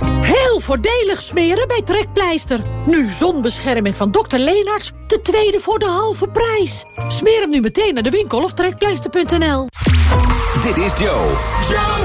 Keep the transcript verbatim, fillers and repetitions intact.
Heel voordelig smeren bij Trekpleister. Nu zonbescherming van dokter Leenaerts, de tweede voor de halve prijs. Smeer hem nu meteen naar de winkel of trekpleister punt n l. Dit is Joe. Joe!